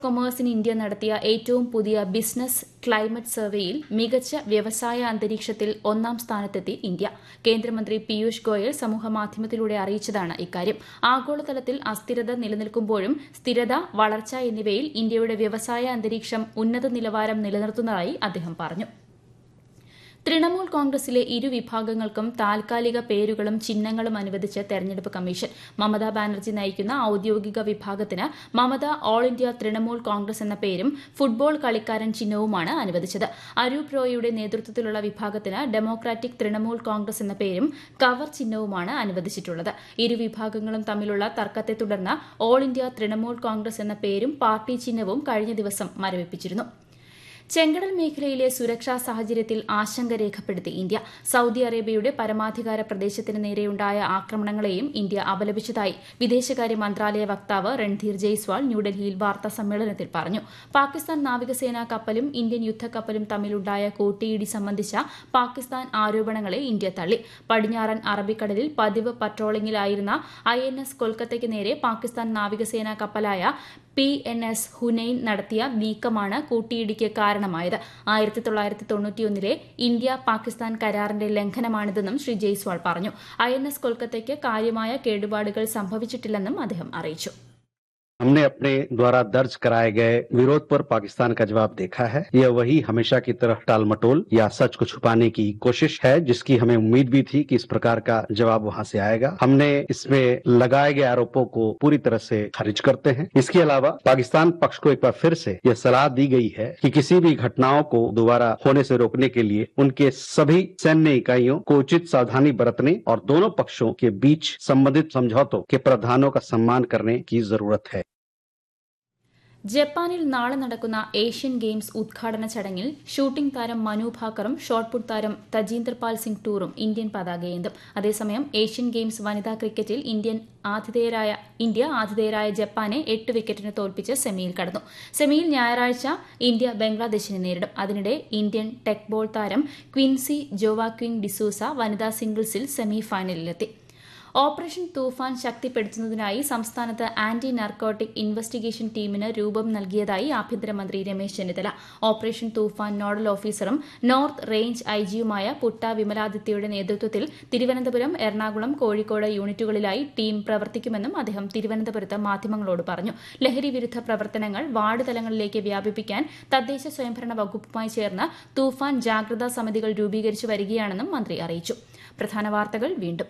Commerce in India നടത്തിയ ഏറ്റവും പുതിയ ബിസിനസ് ക്ലൈമറ്റ് സർവേയിൽ മികച്ച വ്യവസായ അന്തരീക്ഷത്തിൽ ഒന്നാം സ്ഥാനത്തെത്തി ഇന്ത്യ. കേന്ദ്രമന്ത്രി പീയൂഷ് ഗോയൽ സമൂഹമാധ്യമത്തിലൂടെ അറിയിച്ചതാണ് ഇക്കാര്യം. ആഗോളതലത്തിൽ അസ്ഥിരത നിലനിൽക്കുമ്പോഴും സ്ഥിരത, വളർച്ച എന്നിവയിൽ ഇന്ത്യയുടെ വ്യവസായ അന്തരീക്ഷം ഉന്നത നിലവാരം നിലനിർത്തുന്നതായി അദ്ദേഹം പറഞ്ഞു. തൃണമൂൽ കോൺഗ്രസിലെ ഇരുവിഭാഗങ്ങൾക്കും താൽക്കാലിക പേരുകളും ചിഹ്നങ്ങളും അനുവദിച്ച് തെരഞ്ഞെടുപ്പ് കമ്മീഷൻ. മമതാ ബാനർജി നയിക്കുന്ന ഔദ്യോഗിക വിഭാഗത്തിന് മമത ഓൾ ഇന്ത്യ തൃണമൂൽ കോൺഗ്രസ് എന്ന പേരും ഫുട്ബോൾ കളിക്കാരൻ ചിഹ്നവുമാണ് അനുവദിച്ചത്. അരൂപ് റോയിയുടെ നേതൃത്വത്തിലുള്ള വിഭാഗത്തിന് ഡെമോക്രാറ്റിക് തൃണമൂൽ കോൺഗ്രസ് എന്ന പേരും കവർ ചിഹ്നവുമാണ് അനുവദിച്ചിട്ടുള്ളത്. ഇരുവിഭാഗങ്ങളും തമ്മിലുള്ള തർക്കത്തെ തുടർന്ന് ഓൾ ഇന്ത്യ തൃണമൂൽ കോൺഗ്രസ് എന്ന പേരും പാർട്ടി ചിഹ്നവും കഴിഞ്ഞ ദിവസം മരവിപ്പിച്ചിരുന്നു. ചെങ്കടൽ മേഖലയിലെ സുരക്ഷാ സാഹചര്യത്തിൽ ആശങ്ക രേഖപ്പെടുത്തി ഇന്ത്യ. സൌദി അറേബ്യയുടെ പരമാധികാര പ്രദേശത്തിന് നേരെയുണ്ടായ ആക്രമണങ്ങളെയും ഇന്ത്യ അപലപിച്ചതായി വിദേശകാര്യ മന്ത്രാലയ വക്താവ് രൺധീർ ജയ്സ്വാൾ ന്യൂഡൽഹിയിൽ വാർത്താസമ്മേളനത്തിൽ പറഞ്ഞു. പാകിസ്ഥാൻ നാവികസേനാ കപ്പലും ഇന്ത്യൻ യുദ്ധക്കപ്പലും തമ്മിലുണ്ടായ കൂട്ടിയിടി സംബന്ധിച്ച പാകിസ്ഥാൻ ആരോപണങ്ങളെ ഇന്ത്യ തള്ളി. പടിഞ്ഞാറൻ അറബിക്കടലിൽ പതിവ് പട്രോളിംഗിലായിരുന്ന INS കൊൽക്കത്തയ്ക്ക് നേരെ പാകിസ്ഥാൻ നാവികസേനാ കപ്പലായ PNS ഹുനൈൻ നടത്തിയ നീക്കമാണ് കൂട്ടിയിടിക്ക് കാരണമായത്. 1991 ഇന്ത്യ പാകിസ്ഥാൻ കരാറിന്റെ ലംഘനമാണിതെന്നും ശ്രീ ജയ്സ്വാൾ പറഞ്ഞു. INS കൊൽക്കത്തയ്ക്ക് കാര്യമായ കേടുപാടുകൾ സംഭവിച്ചിട്ടില്ലെന്നും അദ്ദേഹം അറിയിച്ചു. हमने अपने द्वारा दर्ज कराए गए विरोध पर पाकिस्तान का जवाब देखा है. यह वही हमेशा की तरह टालमटोल या सच को छुपाने की कोशिश है जिसकी हमें उम्मीद भी थी कि इस प्रकार का जवाब वहां से आएगा. हमने इसमें लगाए गए आरोपों को पूरी तरह से खारिज करते हैं. इसके अलावा पाकिस्तान पक्ष को एक बार फिर से यह सलाह दी गई है कि किसी भी घटनाओं को दोबारा होने से रोकने के लिए उनके सभी सैन्य इकाइयों को उचित सावधानी बरतने और दोनों पक्षों के बीच संबंधित समझौतों के प्रावधानों का सम्मान करने की जरूरत है. ജപ്പാനിൽ നാളെ നടക്കുന്ന ഏഷ്യൻ ഗെയിംസ് ഉദ്ഘാടന ചടങ്ങിൽ ഷൂട്ടിംഗ് താരം മനു ഭാക്കറും ഷോട്ട്പുട്ട് താരം തജീന്ദർ പാൽ സിംഗ് ടൂറും ഇന്ത്യൻ പതാകയേന്തും. അതേസമയം ഏഷ്യൻ ഗെയിംസ് വനിതാ ക്രിക്കറ്റിൽ ഇന്ത്യ ആതിഥേയരായ ജപ്പാനെ 8 വിക്കറ്റിന് തോൽപ്പിച്ച് സെമിയിൽ കടന്നു. സെമിയിൽ ഞായറാഴ്ച ഇന്ത്യ ബംഗ്ലാദേശിനെ നേരിടും. അതിനിടെ ഇന്ത്യൻ ടെക് ബോൾ താരം ക്വിൻസി ജോവാക്വിൻ ഡിസൂസ വനിതാ സിംഗിൾസിൽ സെമി ഫൈനലിലെത്തി. ഓപ്പറേഷൻ തൂഫാൻ ശക്തിപ്പെടുത്തുന്നതിനായി സംസ്ഥാനത്ത് ആന്റി നാർക്കോട്ടിക് ഇൻവെസ്റ്റിഗേഷൻ ടീമിന് രൂപം നൽകിയതായി ആഭ്യന്തരമന്ത്രി രമേശ് ചെന്നിത്തല. ഓപ്പറേഷൻ തൂഫാൻ നോഡൽ ഓഫീസറും നോർത്ത് റേഞ്ച് IGയുമായ പുട്ട വിമലാദിത്യയുടെ നേതൃത്വത്തിൽ തിരുവനന്തപുരം, എറണാകുളം, കോഴിക്കോട് യൂണിറ്റുകളിലായി ടീം പ്രവർത്തിക്കുമെന്നും അദ്ദേഹം തിരുവനന്തപുരത്ത് മാധ്യമങ്ങളോട് പറഞ്ഞു. ലഹരി വിരുദ്ധ പ്രവർത്തനങ്ങൾ വാർഡ് തലങ്ങളിലേക്ക് വ്യാപിപ്പിക്കാൻ തദ്ദേശ സ്വയംഭരണ വകുപ്പുമായി ചേർന്ന് തൂഫാൻ ജാഗ്രതാ സമിതികൾ രൂപീകരിച്ചു വരികയാണെന്നും മന്ത്രി അറിയിച്ചു. പ്രധാന വാർത്തകൾ വീണ്ടും.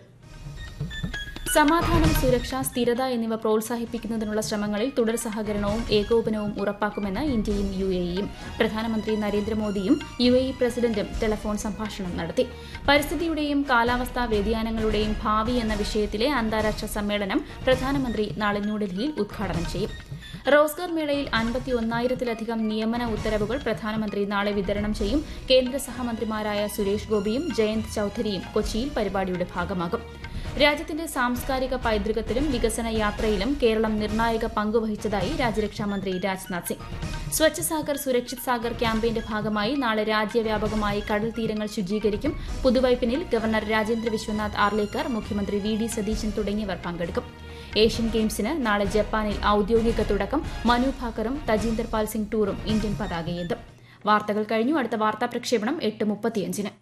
സമാധാനം, സുരക്ഷ, സ്ഥിരത എന്നിവ പ്രോത്സാഹിപ്പിക്കുന്നതിനുള്ള ശ്രമങ്ങളിൽ തുടർ സഹകരണവും ഏകോപനവും ഉറപ്പാക്കുമെന്ന് ഇന്ത്യയും UAEയും. പ്രധാനമന്ത്രി നരേന്ദ്രമോദിയും UAE പ്രസിഡന്റും ടെലിഫോൺ സംഭാഷണം നടത്തി. പരിസ്ഥിതിയുടെയും കാലാവസ്ഥാ വ്യതിയാനങ്ങളുടെയും ഭാവി എന്ന വിഷയത്തിലെ അന്താരാഷ്ട്ര സമ്മേളനം പ്രധാനമന്ത്രി നാളെ ന്യൂഡൽഹിയിൽ ഉദ്ഘാടനം ചെയ്യും. റോസ്ഗാർ മേളയിൽ 51,000-ലധികം നിയമന ഉത്തരവുകൾ പ്രധാനമന്ത്രി നാളെ വിതരണം ചെയ്യും. കേന്ദ്ര സഹമന്ത്രിമാരായ സുരേഷ് ഗോപിയും ജയന്ത് ചൌധരിയും കൊച്ചിയിൽ പരിപാടിയുടെ ഭാഗമാകും. രാജ്യത്തിന്റെ സാംസ്കാരിക പൈതൃകത്തിലും വികസന യാത്രയിലും കേരളം നിർണായക പങ്കുവഹിച്ചതായി രാജ്യരക്ഷാമന്ത്രി രാജ്നാഥ് സിംഗ്. സ്വച്ഛ് സാഗർ സുരക്ഷിത് സാഗർ ക്യാമ്പയിന്റെ ഭാഗമായി നാളെ രാജ്യവ്യാപകമായി കടൽ തീരങ്ങൾ ശുചീകരിക്കും. പുതുവൈപ്പിനിൽ ഗവർണർ രാജേന്ദ്ര വിശ്വനാഥ് ആർലേക്കർ, മുഖ്യമന്ത്രി VD സതീശൻ തുടങ്ങിയവർ പങ്കെടുക്കും. ഏഷ്യൻ ഗെയിംസിന് നാളെ ജപ്പാനിൽ ഔദ്യോഗിക തുടക്കം. മനു ഭാക്കറും തജീന്ദർ പാൽ സിംഗ് ടൂറും ഇന്ത്യൻ പതാകയേന്തും. വാർത്തകൾ കഴിഞ്ഞു. അടുത്ത വാർത്താ പ്രക്ഷേപണം 8:35-ന്.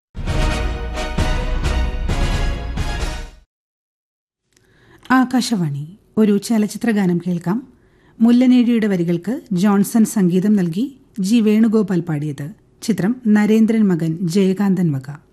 ആകാശവാണി. ഒരു ചലച്ചിത്രഗാനം കേൾക്കാം. മുല്ലനേഴിയുടെ വരികൾക്ക് ജോൺസൺ സംഗീതം നൽകി, G. വേണുഗോപാൽ പാടിയത്. ചിത്രം നരേന്ദ്രൻ മകൻ ജയകാന്തൻ വക.